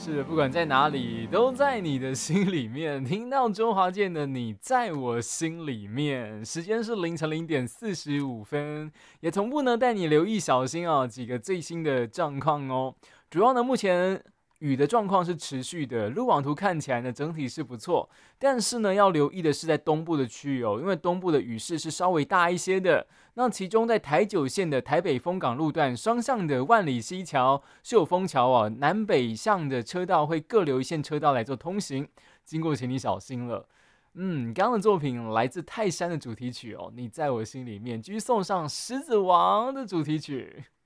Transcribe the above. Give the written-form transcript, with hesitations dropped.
是，不管在哪里，都在你的心里面。听到周华健的《你在我心里面》，时间是凌晨0:45，也同步呢带你留意小心哦几个最新的状况哦。主要呢，目前雨的状况是持续的，路网图看起来呢整体是不错，但是呢要留意的是在东部的区域哦，因为东部的雨势是稍微大一些的。那其中在台九线的台北丰港路段，双向的万里溪桥、秀峰桥啊，南北向的车道会各留一线车道来做通行，经过请你小心了。刚刚的作品来自泰山的主题曲哦，你在我心里面，继续送上狮子王的主题曲。